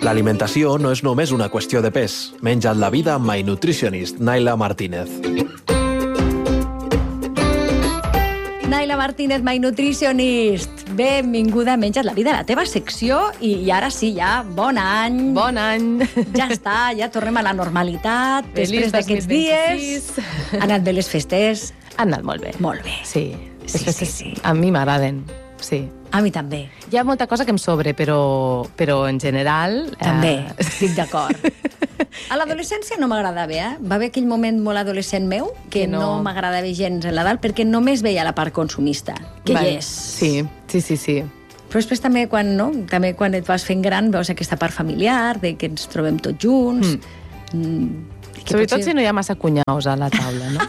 L'alimentació no és només una qüestió de pes. Menja't la vida amb My Nutritionist, Naila Martínez. Naila Martínez, My Nutritionist. Benvinguda a Menja't la vida, la teva secció. I ara sí, ja, bon any. Bon any. Ja està, ja tornem a la normalitat. Feliç després d'aquests dies. Han anat bé les festes? Han anat molt bé. Molt bé. Sí. Sí, Les festes sí. a mi m'agraden, sí. A mi també. Hi ha molta cosa que em sobre, però en general... També, estic d'acord. A l'adolescència no m'agradava, Va haver aquell moment molt adolescent meu que no m'agradava gens el Nadal perquè només veia la part consumista, que hi és. Sí. Però després també quan et vas fent gran veus aquesta part familiar, de que ens trobem tots junts. Sobretot si no hi ha massa cunyaus a la taula, no?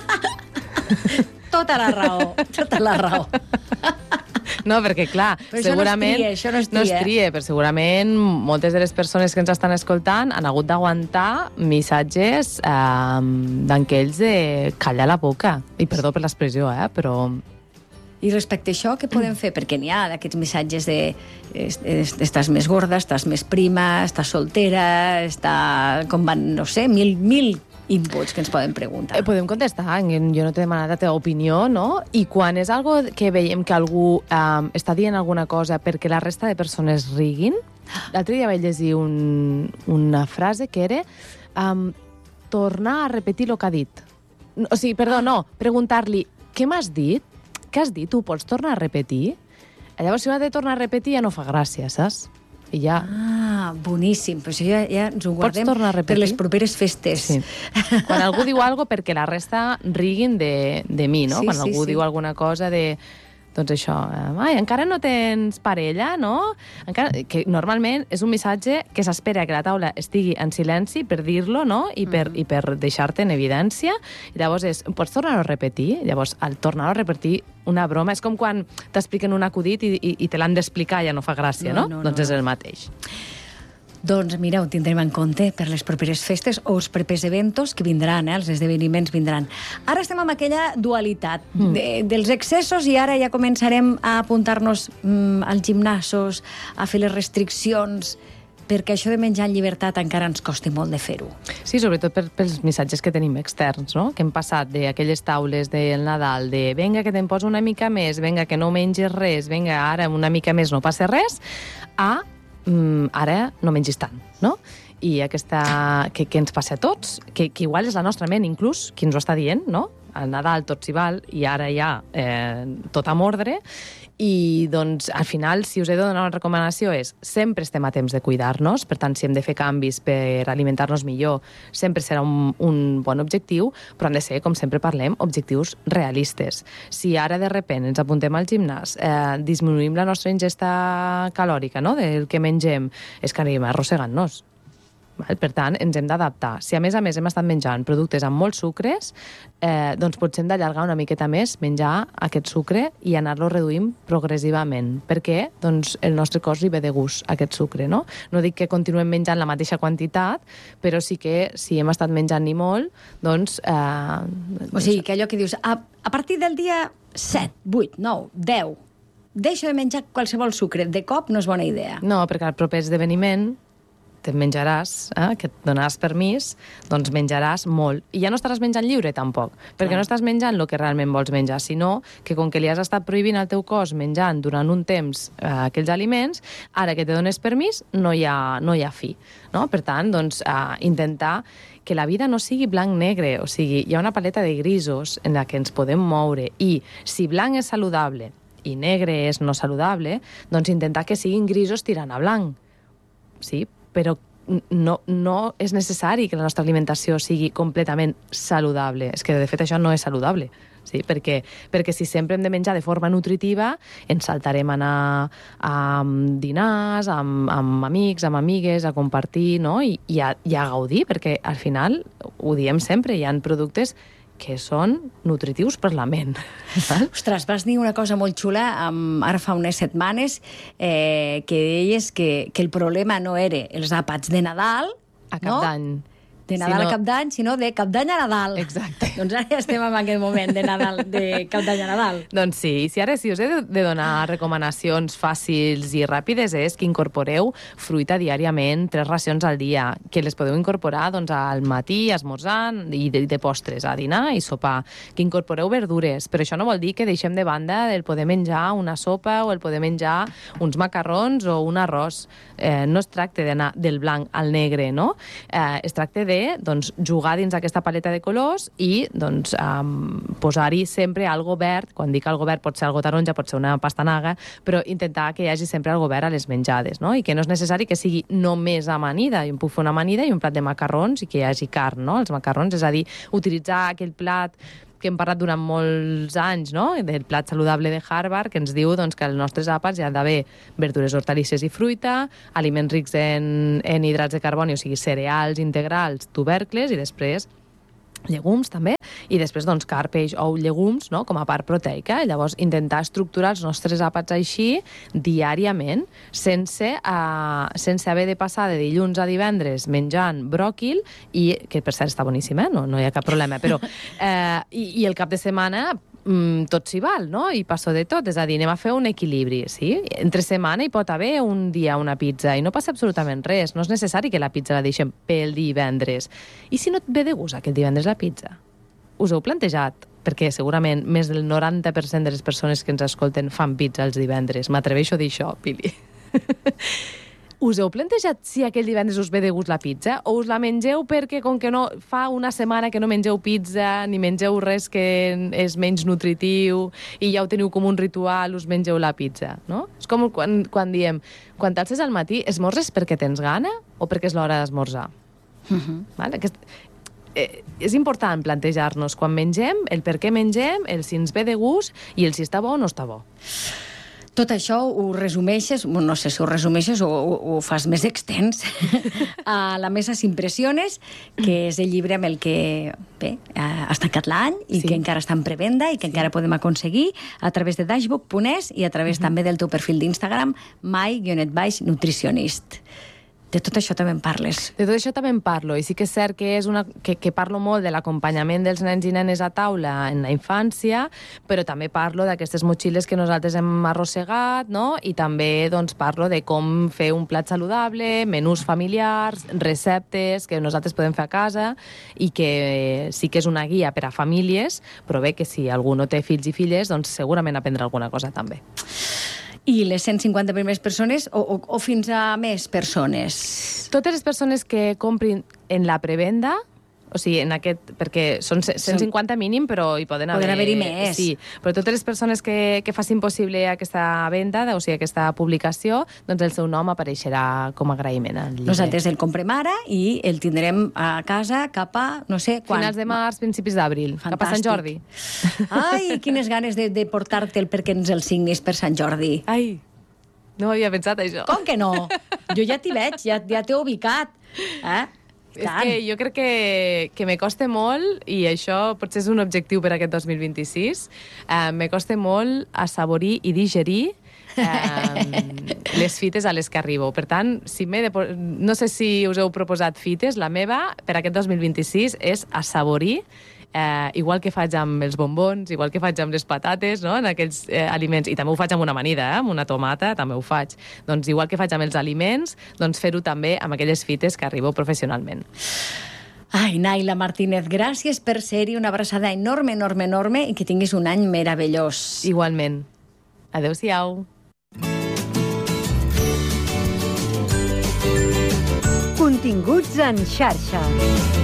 Tota la raó. No, perquè, clar, però segurament... Això no es tria, però segurament moltes de les persones que ens estan escoltant han hagut d'aguantar missatges d'aquells de callar la boca. I perdó per l'expressió, però... I respecte a això, què podem fer? Perquè n'hi ha d'aquests missatges de estàs més gorda, estàs més prima, estàs soltera, com van, no sé, mil inputs que ens poden preguntar. Podem contestar, jo no t'he demanat la teva opinió, no? I quan és algo que veiem que algú està dient alguna cosa perquè la resta de persones riguin, l'altre dia vaig llegir una frase que era tornar a repetir el que ha dit. O sigui, perdó, no, preguntar-li, què m'has dit? Què has dit? Ho pots tornar a repetir? Llavors, si ho ha de tornar a repetir, ja no fa gràcia, saps? I ja... boníssim. Però això ja ens ho guardem per les properes festes. Sí. Quan algú diu alguna cosa perquè la resta riguin de mi, no? Quan algú diu alguna cosa de... Doncs això, encara no tens parella, no? Que normalment és un missatge que s'espera que la taula estigui en silenci per dir-lo, no? I per deixar-te en evidència. I llavors pots tornar-ho a repetir? Llavors, al tornar-ho a repetir una broma és com quan t'expliquen un acudit i te l'han d'explicar, ja no fa gràcia, no? Doncs és el mateix. Doncs mira, ho tindrem en compte per les properes festes o els propers eventos que vindran, els esdeveniments vindran. Ara estem amb aquella dualitat dels excessos i ara ja començarem a apuntar-nos als gimnasos, a fer les restriccions, perquè això de menjar en llibertat encara ens costi molt de fer-ho. Sí, sobretot pels missatges que tenim externs, no? Que hem passat d'aquelles taules del Nadal, de venga, que te'n poso una mica més, venga, que no menges res, venga, ara una mica més no passa res, ara no mengis tant, no? I aquesta que ens passa a tots, que igual és la nostra ment, inclús, qui ens ho està dient, no? Al Nadal tot s'hi val i ara ja tot amb ordre. I, doncs, al final, si us he de donar una recomanació és sempre estem a temps de cuidar-nos, per tant, si hem de fer canvis per alimentar-nos millor, sempre serà un bon objectiu, però han de ser, com sempre parlem, objectius realistes. Si ara, de sobte, ens apuntem al gimnàs, disminuïm la nostra ingesta calòrica, no?, del que mengem, és que anem arrossegant-nos. Per tant, ens hem d'adaptar. Si a més hem estat menjant productes amb molts sucres, doncs potser hem d'allargar una miqueta més menjar aquest sucre i anar-lo reduint progressivament, perquè doncs, el nostre cos li ve de gust aquest sucre, no? No dic que continuem menjant la mateixa quantitat, però sí que si hem estat menjant-ni molt, doncs... O sigui, que allò que dius, a partir del dia 7, 8, 9, 10, deixo de menjar qualsevol sucre. De cop no és bona idea. No, perquè al proper esdeveniment te'n menjaràs, que et donaràs permís, doncs menjaràs molt. I ja no estaràs menjant lliure, tampoc, perquè no estàs menjant el que realment vols menjar, sinó que com que li has estat prohibint al teu cos menjant durant un temps aquells aliments, ara que te dones permís, no hi ha fi. No? Per tant, doncs, intentar que la vida no sigui blanc-negre, o sigui, hi ha una paleta de grisos en la que ens podem moure, i si blanc és saludable i negre és no saludable, doncs intentar que siguin grisos tirant a blanc. Sí, però no és necessari que la nostra alimentació sigui completament saludable. És que, de fet, això no és saludable. Sí? Perquè si sempre hem de menjar de forma nutritiva, ens saltarem a anar a dinars, amb amics, amb amigues, a compartir, no? I a gaudir, perquè al final, ho diem sempre, hi ha productes que són nutritius per la ment. Ostres, vas dir una cosa molt xula ara fa unes setmanes, que deies que el problema no era els àpats de Nadal, a Cap d'Any. de Nadal a Cap d'Any, sinó de Cap d'Any a Nadal. Exacte. Doncs ara ja estem en aquest moment de Nadal, de Cap d'Any a Nadal. Doncs sí, i si ara si us he de donar recomanacions fàcils i ràpides és que incorporeu fruita diàriament, 3 racions al dia, que les podeu incorporar doncs, al matí, esmorzant, i de postres, a dinar i sopar. Que incorporeu verdures, però això no vol dir que deixem de banda el poder menjar una sopa o el poder menjar uns macarrons o un arròs. No es tracta d'anar del blanc al negre, no? Es tracta de jugar dins aquesta paleta de colors i posar-hi sempre algo verd. Quan dic algo verd pot ser algo taronja, pot ser una pastanaga, però intentar que hi hagi sempre algo verd a les menjades, no? I que no és necessari que sigui només amanida. Jo em puc fer una amanida i un plat de macarrons i que hi hagi carn, no? Els macarrons, és a dir, utilitzar aquell plat que hem parlat durant molts anys, no? Del plat saludable de Harvard, que ens diu doncs, que als nostres àpats hi ha d'haver verdures, hortalisses i fruita, aliments rics en hidrats de carboni, o sigui, cereals integrals, tubercles, i després llegums també, i després doncs carn, peix, ou, llegums, no? Com a part proteica. I llavors intentar estructurar els nostres àpats així diàriament, sense haver de passar de dilluns a divendres menjant bròquil, i que per cert està boníssim, no hi ha cap problema, però i el cap de setmana tot s'hi val, no? I passo de tot, és a dir, anem a fer un equilibri, sí? Entre setmana hi pot haver un dia una pizza i no passa absolutament res, no és necessari que la pizza la deixem pel divendres. I si no et ve de gust aquest divendres la pizza? Us heu plantejat? Perquè segurament més del 90% de les persones que ens escolten fan pizza els divendres. M'atreveixo a dir això, Pili. Us heu plantejat si aquell divendres us ve de gust la pizza? O us la mengeu perquè, com que no fa una setmana que no mengeu pizza, ni mengeu res que és menys nutritiu, i ja ho teniu com un ritual, us mengeu la pizza, no? És com quan diem, quan t'alces al matí, esmorzes perquè tens gana o perquè és l'hora d'esmorzar? Vale? És important plantejar-nos quan mengem, el per què mengem, el si ens ve de gust i el si està bo o no està bo. Tot això ho resumeixes, no sé si ho resumeixes o ho fas més extens, a la Mesa S'Impressiones, que és el llibre amb el que has tancat l'any i que encara està en prevenda i que encara podem aconseguir a través de dashbook.es i a través també del teu perfil d'Instagram, my_nutritionist. De tot això també en parles. De tot això també en parlo, i sí que és cert que parlo molt de l'acompanyament dels nens i nenes a taula en la infància, però també parlo d'aquestes motxilles que nosaltres hem arrossegat, no? I també parlo de com fer un plat saludable, menús familiars, receptes que nosaltres podem fer a casa, i que sí que és una guia per a famílies, però bé que si algú no té fills i filles, doncs segurament aprendrà alguna cosa també. I les 150 primeres persones o fins a més persones? Totes les persones que comprin en la prevenda, o sigui, perquè són 150 mínim, però hi poden haver-hi més. Sí, però totes les persones que facin possible aquesta venda, o sigui, aquesta publicació, doncs el seu nom apareixerà com a agraïment al llibre. Nosaltres el comprem ara i el tindrem a casa cap a, no sé, quan? Finals de març, principis d'abril, cap a Sant Jordi. Ai, quines ganes de portar-te'l perquè ens el signis per Sant Jordi. Ai, no havia pensat això. Com que no? Jo ja t'hi veig, ja t'he ubicat. És que jo crec que me costa molt, i això potser és un objectiu per aquest 2026, me costa molt assaborir i digerir les fites a les que arribo. Per tant, no sé si us heu proposat fites, la meva per aquest 2026 és assaborir, igual que faig amb els bombons, igual que faig amb les patates, no? En aquells aliments, i també ho faig amb una amanida, amb una tomata, també ho faig. Doncs igual que faig amb els aliments, doncs fer-ho també amb aquelles fites que arribo professionalment. Ai, Naila Martínez, gràcies per ser-hi, una abraçada enorme, enorme, enorme, i que tinguis un any meravellós. Igualment. Adéu-siau. Continguts en xarxa.